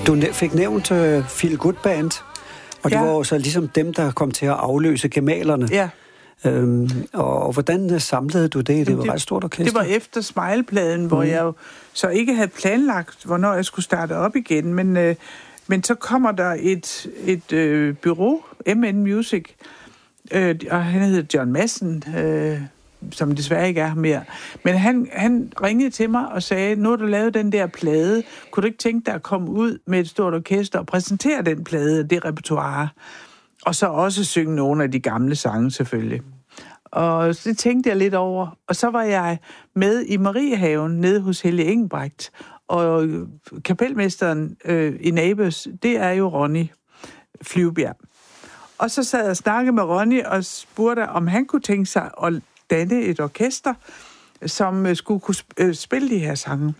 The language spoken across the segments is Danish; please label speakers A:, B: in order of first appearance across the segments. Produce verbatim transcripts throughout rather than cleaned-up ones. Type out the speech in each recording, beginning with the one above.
A: Du fik nævnt uh, Feel Good Band, og det ja. var jo så ligesom dem, der kom til at afløse Gemalerne.
B: Ja.
A: Øhm, og, og hvordan samlede du det? Det Jamen, var et ret stort orkester.
B: Det var efter Smile-pladen, mm. hvor jeg jo så ikke havde planlagt, hvornår jeg skulle starte op igen, men, øh, men så kommer der et, et øh, bureau, M N Music, øh, og han hedder John Madsen, øh, som desværre ikke er mere. Men han, han ringede til mig og sagde, nu har du lavet den der plade, kunne du ikke tænke dig at komme ud med et stort orkester og præsentere den plade, det repertoire, og så også synge nogle af de gamle sange selvfølgelig. Og det tænkte jeg lidt over. Og så var jeg med i Mariehaven nede hos Helge Engelbrecht, og kapelmesteren øh, i Neighbors, det er jo Ronny Flyvbjerg. Og så sad jeg og snakkede med Ronny og spurgte, om han kunne tænke sig at danne et orkester, som skulle kunne spille de her sange.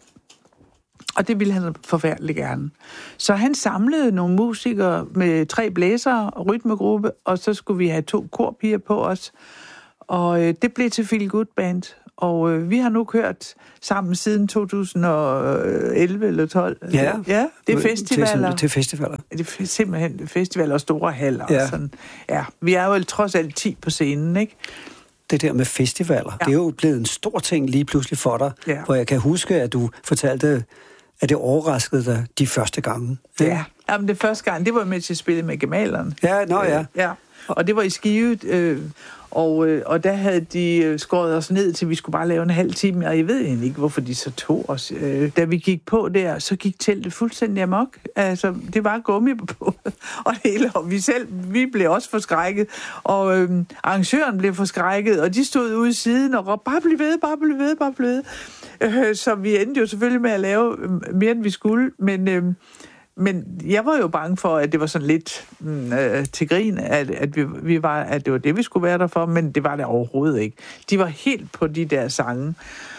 B: Og det ville han forfærdeligt gerne. Så han samlede nogle musikere med tre blæsere og rytmegruppe, og så skulle vi have to korpiger på os. Og øh, det blev til Feel Good Band. Og øh, vi har nu kørt sammen siden to tusind og elleve eller tolv.
A: Ja,
B: ja det er festivaler.
A: Til, til festivaler.
B: Det er simpelthen festivaler og store haller.
A: Ja.
B: Og sådan. Ja, vi er jo trods alt ti på scenen, ikke?
A: Det der med festivaler, ja. Det er jo blevet en stor ting lige pludselig for dig.
B: Ja.
A: Hvor jeg kan huske, at du fortalte, at det overraskede dig de første gange.
B: Ja, ja. Jamen, det første gang, det var med til at spille med Gemalerne.
A: Ja, nå ja.
B: Øh, ja. Og det var i Skive, øh, og, øh, og der havde de skåret os ned til, vi skulle bare lave en halv time, og jeg ved egentlig ikke, hvorfor de så tog os. Øh, da vi gik på der, så gik teltet fuldstændig amok. Altså, det var gummi på, og det hele, og vi selv, vi blev også forskrækket, og øh, arrangøren blev forskrækket, og de stod ude i siden og råbte, bare bliv ved, bare bliv ved, bare bliv ved. Øh, så vi endte jo selvfølgelig med at lave mere, end vi skulle, men... Øh, Men jeg var jo bange for, at det var sådan lidt øh, til grin, at, at, vi, vi var, at det var det, vi skulle være der for, men det var det overhovedet ikke. De var helt på de der sange.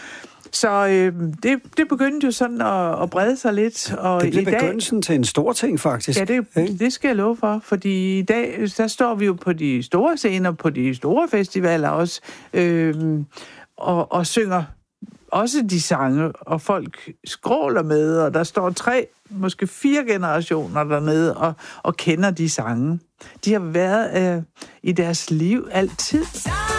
B: Så øh, det, det begyndte jo sådan at, at brede sig lidt. Og
A: det blev
B: i dag,
A: begyndelsen til en stor ting, faktisk.
B: Ja, det, det skal jeg love for, fordi i dag, der står vi jo på de store scener, på de store festivaler også, øh, og, og synger også de sange, og folk skråler med, og der står tre, måske fire generationer dernede, og, og kender de sange. De har været øh, i deres liv altid.